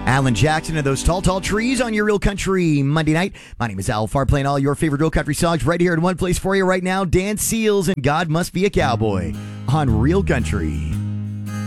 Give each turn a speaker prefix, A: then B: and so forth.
A: Alan Jackson and those tall, tall trees on your Real Country Monday night. My name is Al Farr, playing all your favorite Real Country songs right here in one place for you right now. Dan Seals and God Must Be a Cowboy on Real Country.